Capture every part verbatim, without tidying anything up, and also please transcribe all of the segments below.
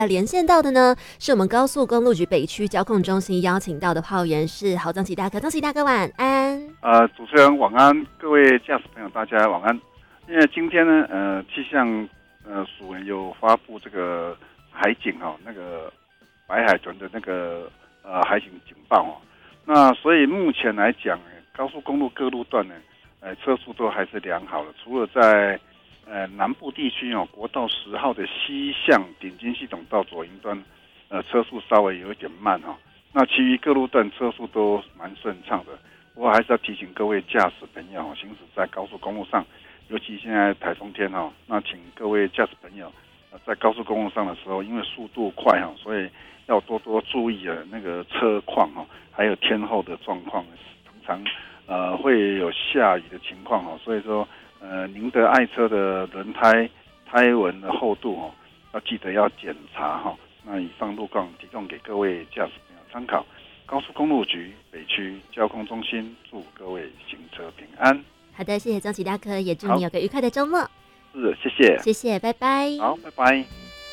连线到的呢，是我们高速公路局北区交控中心邀请到的炮员是郝宗奇大哥，宗奇大哥晚安。 呃，主持人晚安，各位驾驶朋友大家晚安。因为今天呢，呃，气象呃署有发布这个海警哦，那个白海豚的那个呃海警警报哦，那所以目前来讲，高速公路各路段呢，呃，车速都还是良好的，除了在呃南部地区哦，国道十号的西向顶金系统到左营端，呃，车速稍微有一点慢哦。那其余各路段车速都蛮顺畅的。不过还是要提醒各位驾驶朋友，行驶在高速公路上，尤其现在台风天哦，那请各位驾驶朋友在高速公路上的时候，因为速度快哦，所以要多多注意啊那个车况哦，还有天候的状况，常常呃会有下雨的情况哦，所以说呃您的爱车的轮胎胎纹的厚度哦，要记得要检查哈。那以上路况提供给各位驾驶朋友参考。高速公路局北区交通中心祝各位行车平安。 好的，谢谢宗奇大哥，也祝你有个愉快的周末。 是，谢谢， 谢谢，拜拜。 好，拜拜。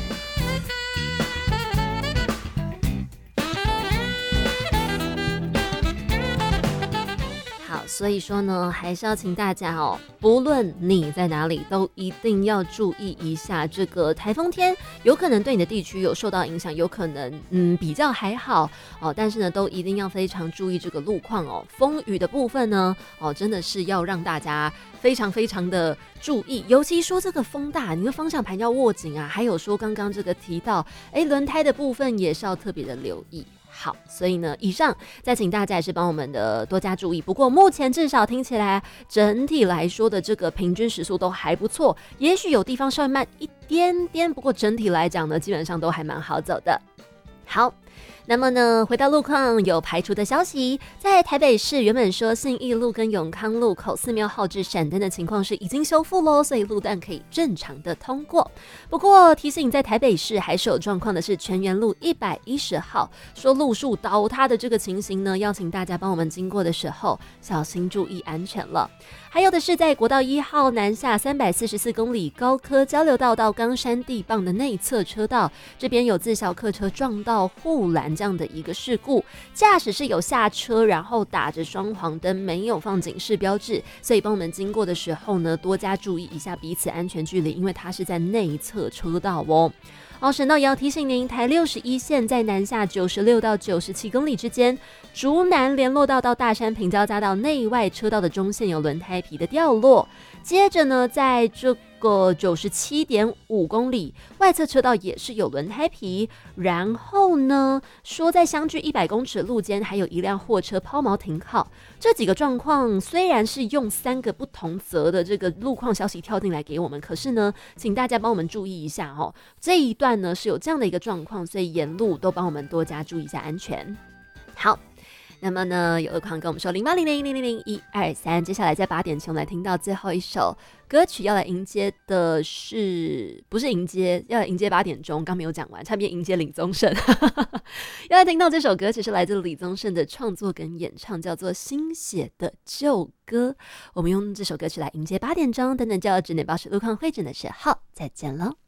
好，所以说呢，还是要请大家哦，不论你在哪里，都一定要注意一下这个台风天，有可能对你的地区有受到影响，有可能嗯比较还好哦，但是呢，都一定要非常注意这个路况哦。风雨的部分呢，哦，真的是要让大家非常非常的注意，尤其说这个风大，你的方向盘要握紧啊，还有说刚刚这个提到，哎，轮胎的部分也是要特别的留意。好，所以呢，以上再请大家也是帮我们的多加注意。不过目前至少听起来，整体来说的这个平均时速都还不错，也许有地方稍微慢一点点，不过整体来讲呢，基本上都还蛮好走的。好。那么呢，回到路况有排除的消息，在台北市原本说信义路跟永康路口寺庙号志闪灯的情况是已经修复咯，所以路段可以正常的通过。不过提醒在台北市还是有状况的是全园路一百一十号，说路树倒塌的这个情形呢，邀请大家帮我们经过的时候小心注意安全了。还有的是在国道一号南下三百四十四公里高科交流道到冈山地磅的内侧车道，这边有自小客车撞到护栏这样的一个事故，驾驶是有下车，然后打着双黄灯，没有放警示标志，所以帮我们经过的时候呢，多加注意一下彼此安全距离，因为它是在内侧车道哦。哦，省道也要提醒您，台六十一线在南下九十六到九十七公里之间，竹南联络道到大山平交匝道内外车道的中线有轮胎皮的掉落。接着呢，在这个九十七点五公里外侧车道也是有轮胎皮。然后呢，说在相距一百公尺路间还有一辆货车抛锚停靠。这几个状况虽然是用三个不同则的这个路况消息跳进来给我们，可是呢，请大家帮我们注意一下哦，这一段呢是有这样的一个状况，所以沿路都帮我们多加注意一下安全。好。那么呢，有的朋友跟我们说零八零零零零零一二三，接下来在八点前我们来听到最后一首歌曲，要来迎接的是不是迎接？要来迎接八点钟，刚没有讲完，差点迎接李宗盛。要来听到这首歌曲是来自李宗盛的创作跟演唱，叫做《新写的旧歌》。我们用这首歌曲来迎接八点钟，等等就要指点报时路况会诊的时候，再见喽。